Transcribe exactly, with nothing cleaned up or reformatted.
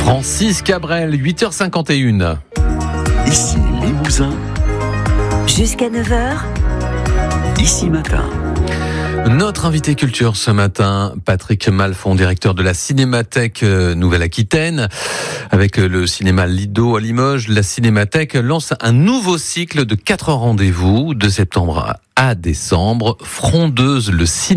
Francis Cabrel, huit heures cinquante et une. Ici Limousin. Jusqu'à neuf heures. Ici Matin. Notre invité culture ce matin, Patrick Malfond, directeur de la Cinémathèque Nouvelle-Aquitaine. Avec le cinéma Lido à Limoges, la Cinémathèque lance un nouveau cycle de quatre rendez-vous de septembre à décembre. Frondeuse, le cinéma.